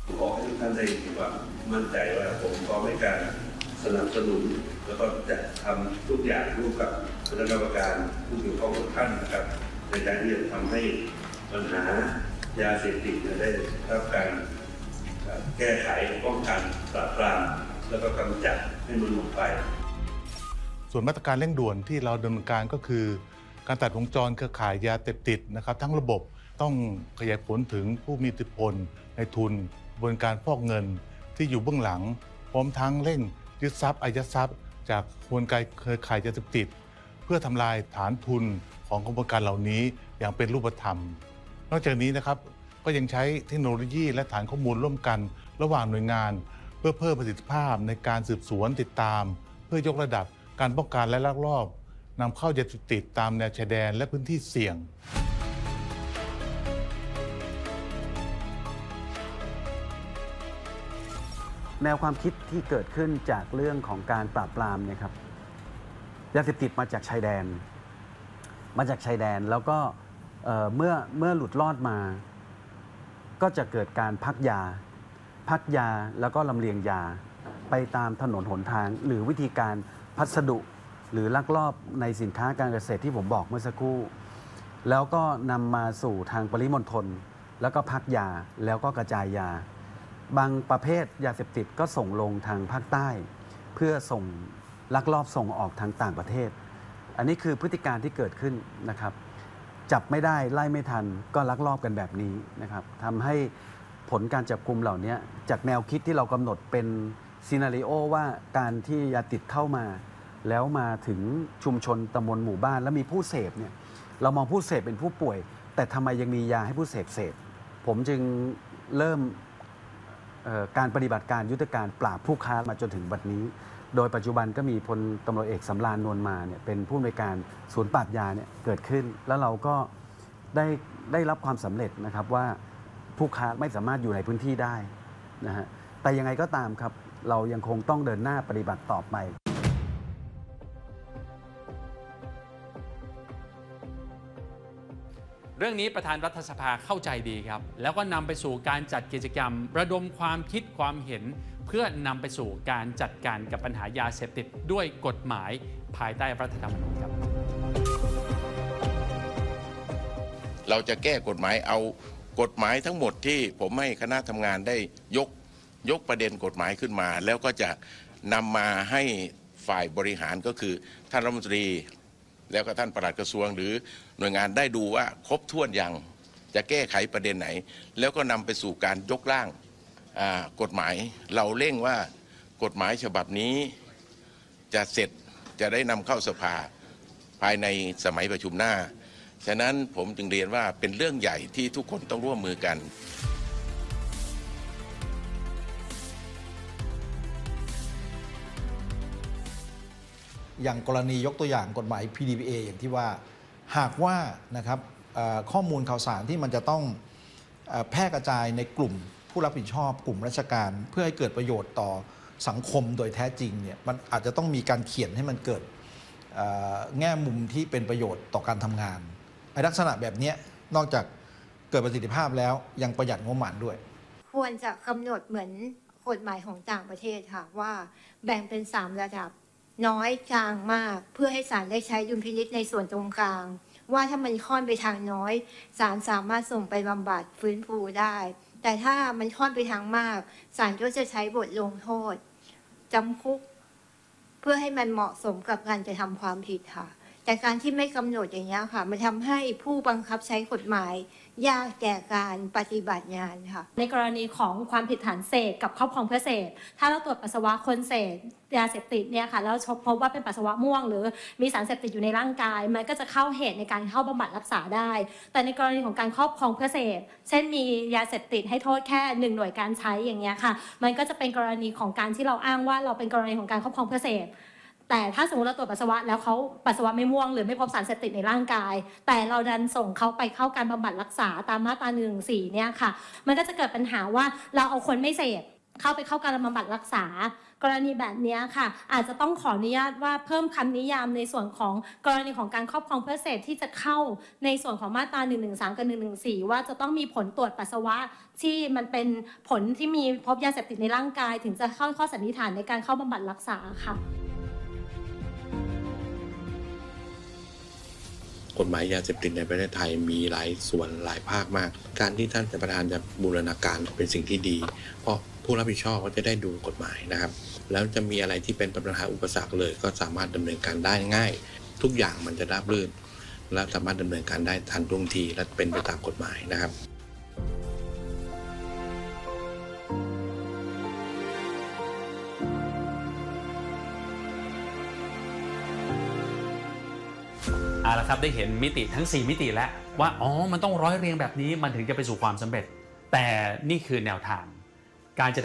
ขอให้ทุกท่านได้มีความมั่นใจว่าผมพร้อมในการสนับสนุนแล้วก็จะทำทุกอย่างร่วมกับคณะกรรมการผู้เกี่ยวข้องทุกท่านนะครับในการที่จะทำให้ปัญหายาเสพติดได้รับการแก้ไขป้องกันปราบปรามแล้วก็กำจัดให้มันหมดไปส่วนมาตรการเร่งด่วนที่เราดำเนินการก็คือการตัดวงจรเครือข่ายยาเสพติดนะครับทั้งระบบต้องขยายผลถึงผู้มีอิทธิพลในทุนบนการฟอกเงินที่อยู่เบื้องหลังพร้อมทั้งเร่งยึดทรัพย์อายัดทรัพย์จากกระบวนการเครือข่ายยาเสพติดเพื่อทำลายฐานทุนของกระบวนการเหล่านี้อย่างเป็นรูปธรรมนอกจากนี้นะครับก็ยังใช้เทคโนโลยีและฐานข้อมูลร่วมกันระหว่างหน่วยงานเพื่อเพิ่มประสิทธิภาพในการสืบสวนติดตามเพื่อยกระดับการป้องกันและลักลอบนำเข้ายาเสพติดตามแนวชายแดนและพื้นที่เสี่ยงแนวความคิดที่เกิดขึ้นจากเรื่องของการปราบปรามเนี่ยครับยาเสพติดมาจากชายแดนแล้วก็เมื่อหลุดรอดมาก็จะเกิดการพักยาแล้วก็ลำเลียงยาไปตามถนนหนทางหรือวิธีการพัสดุหรือลักลอบในสินค้าการเกษตรที่ผมบอกเมื่อสักครู่แล้วก็นำมาสู่ทางปริมณฑลแล้วก็พักยาแล้วก็กระจายยาบางประเภทยาเสพติดก็ส่งลงทางภาคใต้เพื่อส่งลักลอบส่งออกทางต่างประเทศอันนี้คือพฤติการที่เกิดขึ้นนะครับจับไม่ได้ไล่ไม่ทันก็ลักลอบกันแบบนี้นะครับทำให้ผลการจับกุมเหล่านี้จากแนวคิดที่เรากำหนดเป็นซีนาริโอว่าการที่ยาติดเข้ามาแล้วมาถึงชุมชนตำบลหมู่บ้านแล้วมีผู้เสพเนี่ยเรามองผู้เสพเป็นผู้ป่วยแต่ทำไมยังมียาให้ผู้เสพผมจึงเริ่มการปฏิบัติการยุทธการปราบผู้ค้ามาจนถึงบัดนี้โดยปัจจุบันก็มีพลตำรวจเอกสำราญนวลมาเนี่ยเป็นผู้อำนวยการศูนย์ปราบยาเนี่ยเกิดขึ้นแล้วเราก็ได้รับความสำเร็จนะครับว่าผู้ค้าไม่สามารถอยู่ในพื้นที่ได้นะฮะแต่ยังไงก็ตามครับเรายังคงต้องเดินหน้าปฏิบัติต่อไปเรื่องนี้ประธานรัฐสภาเข้าใจดีครับแล้วก็นำไปสู่การจัดกิจกรรมระดมความคิดความเห็นเพื่อนำไปสู่การจัดการกับปัญหายาเสพติดด้วยกฎหมายภายใต้รัฐธรรมนูญครับเราจะแก้กฎหมายเอากฎหมายทั้งหมดที่ผมให้คณะทำงานได้ยกประเด็นกฎหมายขึ้นมาแล้วก็จะนำมาให้ฝ่ายบริหารก็คือท่านรัฐมนตรีแล้วก็ท่านปลัดกระทรวงหรือหน่วยงานได้ดูว่าครบถ้วนอย่างจะแก้ไขประเด็นไหนแล้วก็นำไปสู่การยกร่างกฎหมายเราเร่งว่ากฎหมายฉบับนี้จะเสร็จจะได้นำเข้าสภาภายในสมัยประชุมหน้าฉะนั้นผมจึงเรียนว่าเป็นเรื่องใหญ่ที่ทุกคนต้องร่วมมือกันอย่างกรณียกตัวอย่างกฎหมาย PDPA อย่างที่ว่าหากว่านะครับข้อมูลข่าวสารที่มันจะต้องแพร่กระจายในกลุ่มผู้รับผิดชอบกลุ่มราชการเพื่อให้เกิดประโยชน์ต่อสังคมโดยแท้จริงเนี่ยมันอาจจะต้องมีการเขียนให้มันเกิดแง่มุมที่เป็นประโยชน์ต่อการทำงานลักษณะแบบนี้นอกจากเกิดประสิทธิภาพแล้วยังประหยัดงบประมาณด้วยควรจะกำหนดเหมือนกฎหมายของต่างประเทศค่ะว่าแบ่งเป็น3ระดับน้อยกลางมากเพื่อให้ศาลได้ใช้ดุลพินิจในส่วนตรงกลางว่าถ้ามันค่อนไปทางน้อยศาลสามารถส่งไปบำบัดฟื้นฟูได้แต่ถ้ามันค่อนไปทางมากศาลก็จะใช้บทลงโทษจำคุกเพื่อให้มันเหมาะสมกับการจะทำความผิดค่ะแต่การที่ไม่กำหนดอย่างนี้ค่ะมันทำให้ผู้บังคับใช้กฎหมายยากแก่การปฏิบัติงานค่ะในกรณีของความผิดฐานเสพกับครอบครองเพื่อเสพถ้าเราตรวจปัสสาวะคนเสพยาเสพติดเนี่ยค่ะแล้วพบว่าเป็นปัสสาวะม่วงหรือมีสารเสพติดอยู่ในร่างกายมันก็จะเข้าเหตุในการเข้าบำบัดรักษาได้แต่ในกรณีของการครอบครองเพื่อเสพเช่นมียาเสพติดให้โทษแค่1หน่วยการใช้อย่างเงี้ยค่ะมันก็จะเป็นกรณีของการที่เราอ้างว่าเราเป็นกรณีของการครอบครองเพื่อเสพแต่ถ้าสมมติเราตรวจปัสสาวะแล้วเขาปัสสาวะไม่ม่วงหรือไม่พบสารเสพติดในร่างกายแต่เราดันส่งเขาไปเข้าการบำบัดรักษาตามมาตรา114เนี่ยค่ะมันก็จะเกิดปัญหาว่าเราเอาคนไม่เสพเข้าการบำบัดรักษากกรณีแบบนี้ค่ะอาจจะต้องขออนุญาตว่าเพิ่มคำนิยามในส่วนของกรณีของการครอบครองเพื่อเสพที่จะเข้าในส่วนของมาตรา113กับ114ว่าจะต้องมีผลตรวจปัสสาวะที่มันเป็นผลที่มีพบยาเสพติดในร่างกายถึงจะเข้าข้อสันนิษฐานในการเข้าบำบัดรักษาค่ะกฎหมายยาเสพติดในประเทศไทยมีหลายส่วนหลายภาคมากการที่ท่านประธานจะบูรณาการเป็นสิ่งที่ดีเพราะผู้รับผิดชอบก็จะได้ดูกฎหมายนะครับแล้วจะมีอะไรที่เป็นปัญหาอุปสรรคเลยก็สามารถดำเนินการได้ง่ายทุกอย่างมันจะราบรื่นและสามารถดำเนินการได้ทันท่วงทีและเป็นไปตามกฎหมายนะครับเอาละครับได้เห็นมิติทั้ง 4 มิติแล้วว่าอ๋อมันต้องร้อยเรียงแบบนี้มันถึงจะไปสู่ความสำเร็จแต่นี่คือแนวทางการจะ